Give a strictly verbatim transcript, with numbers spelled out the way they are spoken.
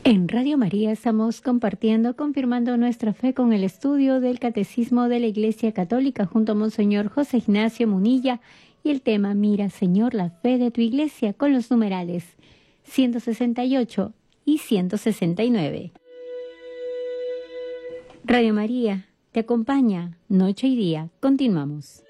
En Radio María estamos compartiendo, confirmando nuestra fe con el estudio del Catecismo de la Iglesia Católica junto a Monseñor José Ignacio Munilla y el tema Mira, Señor, la fe de tu Iglesia con los numerales ciento sesenta y ocho y ciento sesenta y nueve. Radio María te acompaña noche y día. Continuamos.